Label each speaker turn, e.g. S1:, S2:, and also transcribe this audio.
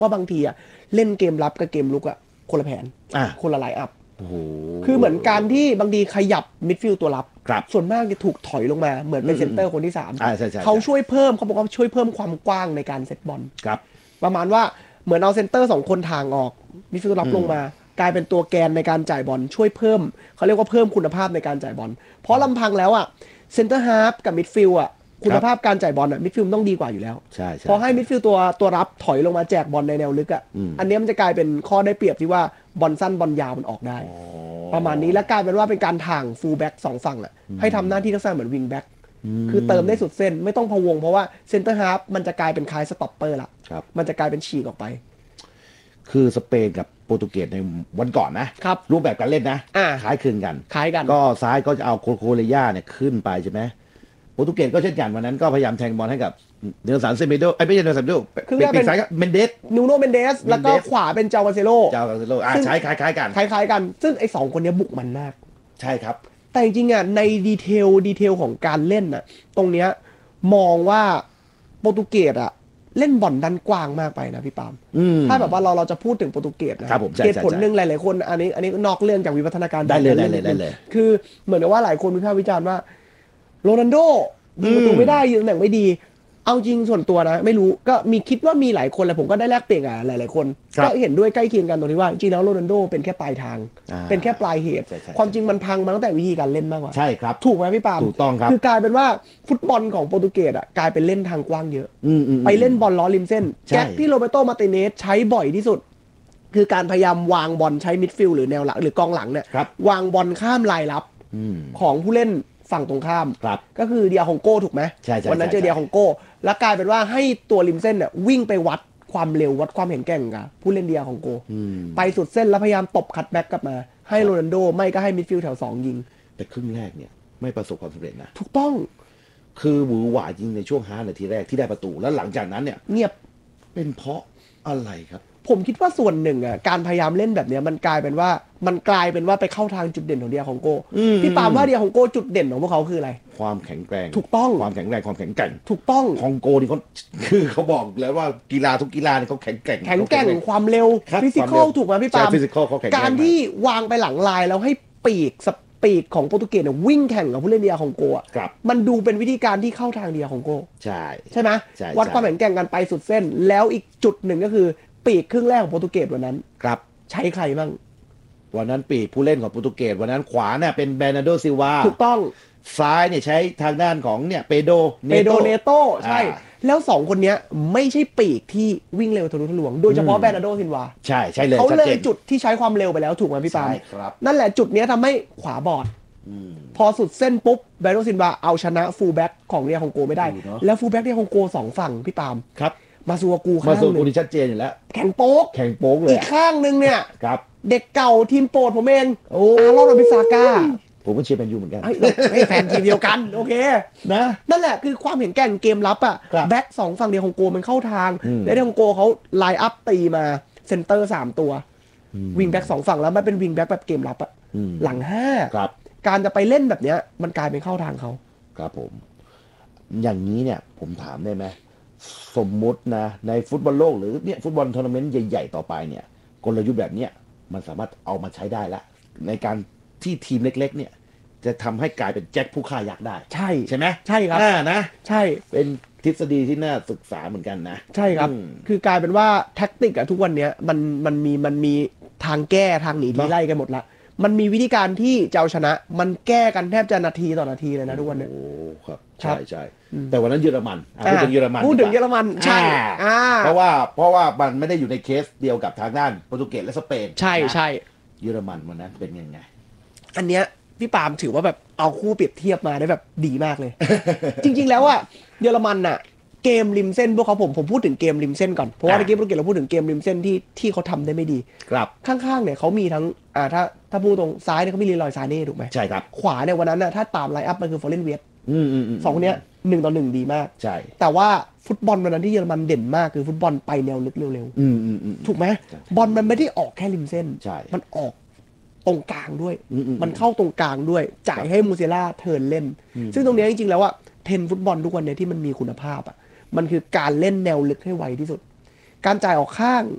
S1: ว่าบางทีอ่ะเล่นเกมรับกับเกมลุกอ่ะคนละแผนคนละไลน์อัพคือเหมือนการที่บางทีขยับมิดฟิลด์ตัวรับส่วนมากจะถูกถอยลงมาเหมือนเป็นเซนเตอร์คนที่3เขาช่วยเพิ่มเขาบอกว่าช่วยเพิ่มความกว้างในการเซตบอลประมาณว่าเหมือนเอาเซนเตอร์2คนทางออกมิดฟิลด์รับลงมากลายเป็นตัวแกนในการจ่ายบอลช่วยเพิ่มเขาเรียกว่าเพิ่มคุณภาพในการจ่ายบอลเพราะลำพังแล้วอ่ะเซนเตอร์ฮาล์ฟกับมิดฟิลด์อ่ะคุณภาพการจ่ายบอลอ่ะมิดฟิลด์ต้องดีกว่าอยู่แล้วพอให้มิดฟิลด์ตัวรับถอยลงมาแจกบอลในแนวลึกอ่ะอันนี้มันจะกลายเป็นข้อได้เปรียบที่ว่าบอลสั้นบอลยาวมันออกได้ประมาณนี้และกลายเป็นว่าเป็นการถ่างฟูลแบ็ก2ฝั่งอ่ะให้ทำหน้าที่ลักษณะเหมือนวิงแบ็กคือเติมได้สุดเส้นไม่ต้องพะวงเพราะว่าเซนเตอร์ฮาล์ฟมันจะกลายเป็นคล้ายสต็อปเปอร์ละมันจะกลายเป็นฉีกออกไป
S2: คือสเปนกับโปรตุเกสในวันก่อนนะครับรูปแบบการเล่นนะคล้ายคลึงกันก็ซ้ายก็จะเอาโคเรย่าเนี่ยขึ้นไปใช่ไหมโปรตุเกสก็เช่นกันวันนั้นก็พยายามแทงบอลให้กับเนลสันเซเมโดไม่ใช่เนลสันเซเมโดเป็นซ้ายเมนเดส
S1: นูโนเมนเดสแล้วก็ขวาเป็นเจ้ากาเซโล
S2: ใช้คล้ายๆ
S1: กันซึ่งไอ้2คนนี้บุกมันมาก
S2: ใช่ครับ
S1: แต่จริงๆอ่ะในดีเทลของการเล่นอ่ะตรงเนี้ยมองว่าโปรตุเกสอ่ะเล่นบอลด้านกว้างมากไปนะพี่ปามถ้าแบบว่าเราจะพูดถึงโปรตุเกสนะเหตุผลหนึ่งหลายๆคนอันนี้นอกเรื่องจากวิวัฒนาการ
S2: ได้เลย
S1: คือเหมือนกับว่าหลายคนวิพากษ์วิจารณ์ว่าโรนัลโดยิงประตูไม่ได้ยิงตำแหน่งไม่ดีเอาจริงส่วนตัวนะไม่รู้ก็มีคิดว่ามีหลายคนแหละผมก็ได้แลกเปลี่ยนกับหลายๆคนก็เห็นด้วยใกล้เคียงกันตรงที่ว่าจริงแล้วโรนัลโดเป็นแค่ปลายทางเป็นแค่ปลายเหตุความจริงมันพังมาตั้งแต่วิธีการเล่นมากกว่า
S2: ใช่ครับ
S1: ถูกไหมพี่ปาล์ม
S2: ถูกต้องครับ
S1: คือกลายเป็นว่าฟุตบอลของโปรตุเกสอ่ะกลายเป็นเล่นทางกว้างเยอะไปเล่นบอลล้อริมเส้นแจ็คที่โรเบโตมาร์ติเนสใช้บ่อยที่สุดคือการพยายามวางบอลใช้มิดฟิลด์หรือแนวหลังหรือกองหลังเนี่ยวางบอลข้ามลายรับของผู้เล่นฝั่งตรงข้ามก็คือเดียฮองโก้ถูกไหมวันนั้นเจอเดียฮองโก้แล้วกลายเป็นว่าให้ตัวริมเส้นเนี่ยวิ่งไปวัดความเร็ววัดความแข็งแกร่งกับผู้เล่นเดียฮองโก้ไปสุดเส้นแล้วพยายามตบคัตแบ็กกลับมาให้โรนัลโดไม่ก็ให้มิดฟิลด์แถว2ยิง
S2: แต่ครึ่งแรกเนี่ยไม่ประสบความสำเร็จนะ
S1: ถูกต้อง
S2: คือหวือหวาจริงในช่วง5 นาทีแรกที่ได้ประตูแล้วหลังจากนั้นเนี่ย
S1: เงียบ
S2: เป็นเพราะอะไรครับ
S1: ผมคิดว่าส่วนหนึ่งอ่ะการพยายามเล่นแบบนี้มันกลายเป็นว่าไปเข้าทางจุดเด่นของเดียฮองโก้พี่ปามว่าเดียฮองโก้จุดเด่นของพวกเขาคืออะไร
S2: ความแข็งแกร่ง
S1: ถูกต้อง
S2: ความแข็งแรงความแข็งแกร่ง
S1: ถูกต้อง
S2: ฮองโกนี่เขาบอกแล้วว่ากีฬาทุกกีฬาเนี่ยเขาแข็งแกร่ง
S1: ความเร็วฟิสิกอลถูกไหมพี่ปามการที่วางไปหลังลายแล้วให้ปีกของโปรตุเกสเนี่ยวิ่งแข่งกับผู้เล่นเดียฮองโกอ่ะมันดูเป็นวิธีการที่เข้าทางเดียฮองโกใช่ไหมวัดความแข็งแกร่งกันไปสุดเส้นแล้วอีกจุดหนึ่งก็คือปีกครึ่งแรกของโปรตุเกสวันนั้นใช้ใครบ้าง
S2: วันนั้นปีกผู้เล่นของโปรตุเกสวันนั้นขวาเนี่ยเป็นเบร์นาร์โดซิลวา
S1: ถูกต้อง
S2: ซ้ายเนี่ยใช้ทางด้านของเนี่ยเปโดเ
S1: นโตใช่แล้ว2คนนี้ไม่ใช่ปีกที่วิ่งเร็วทะลุทะลวงโดยเฉพาะเบร์นาร์โดซิลวา
S2: ใช่เลย
S1: เขาเลยจุดที่ใช้ความเร็วไปแล้วถูกไหมพี่ปามนั่นแหละจุดนี้ทำให้ขวาบอดพอสุดเส้นปุ๊บเบร์นาร์โดซิลวาเอาชนะฟูลแบ็กของเดียฮองโกไม่ได้แล้วฟูลแบ็กเดียฮองโก2ฝั่งพี่ปาม
S2: ครับ
S1: มาซัวกูข้างนึง
S2: ที่ชัดเจนอยู่แล้ว
S1: แข่งโป๊ก
S2: เลย
S1: อีกข้างนึงเนี่ย
S2: ครับ
S1: เด็กเก่าทีมโปรดผมเองอารอน บิซาก้า
S2: ผมก็เชียร์แมนยูเหมือนกัน
S1: แฟนทีมเดียวกันโอเคนะนั่นแหละคือความเห็นแก่งเกมรับอ่ะแบ็ค2ฝั่งเดียวของโกมันเข้าทางแล้วเดียของโกเขาไลน์อัพตีมาเซนเตอร์3ตัววิงแบ็ค2ฝั่งแล้วมันเป็นวิงแบ็คแบบเกมรับอ่ะหลัง5การจะไปเล่นแบบเนี้ยมันกลายเป็นเข้าทางเขา
S2: ครับผมอย่างนี้เนี่ยผมถามได้ไหมสมมุตินะในฟุตบอลโลกหรือเนี่ยฟุตบอลทัวร์นาเมนต์ใหญ่ๆต่อไปเนี่ยกลยุทธ์แบบเนี้ยมันสามารถเอามาใช้ได้ละในการที่ทีมเล็กๆเนี่ยจะทำให้กลายเป็นแจ็คผู้ฆ่ายักษ์ได้ใช่ไหม
S1: ใช่ครับ
S2: นะ
S1: ใช่
S2: เป็นทฤษฎีที่น่าศึกษาเหมือนกันนะ
S1: ใช่ครับคือกลายเป็นว่าแท็กติกอะทุกวันเนี้ยมันมีทางแก้ทางหนีทีไล่กันหมดละมันมีวิธีการที่จะเอาชนะมันแก้กันแทบจะนาทีต่อนาทีเลยนะทุกวันเนี้ย
S2: โอ้ครับใช่แต่วันนั้นเยอรมันพูดถึงเยอรมัน
S1: ใช่
S2: เพราะว่ามันไม่ได้อยู่ในเคสเดียวกับทางด้านโปรตุเกสและสเปน
S1: ใช่
S2: เยอรมันวันนั้นเป็นยังไง
S1: อันเนี้ยพี่ปาล์มถือว่าแบบเอาคู่เปรียบเทียบมาได้แบบดีมากเลย จริงๆแล้วอะเยอรมันอะเกมริมเส้นพวกเขาผมพูดถึงเกมริมเส้นก่อนเพราะว่าเมื่อกี้โปรตุเกสเราพูดถึงเกมริมเส้นที่เขาทำได้ไม่ดี
S2: ครับ
S1: ข้างๆเนี่ยเขามีทั้งถ้าพูดตรงซ้ายเนี่ยเขามีลีลอยซาเน่ถูกไหม
S2: ใช่ครับ
S1: ขวาเนี่ยวันนั้นน่ะถ้าตามไลน์อัพมันคือฟอร์เรนเวียตสองคนเนี้ย1-1ดีมาก
S2: ใช่
S1: แต่ว่าฟุตบอลวันนั้นที่เยอรมันเด่นมากคือฟุตบอลไปแนวลึกเร็วๆถูกไหมบอลมันไม่ได้ออกแค่ริมเส้นมันออกตรงกลางด้วยมันเข้าตรงกลางด้วยจ่ายให้มูเซล่าเทิร์นเล่นซึ่งตรงนี้จริงๆแล้วอะเทรนฟุตบอลทุกวันนี้ที่มันมีคุณภาพอะมันคือการเล่นแนวลึกให้ไวที่สุดการจ่ายออกข้าง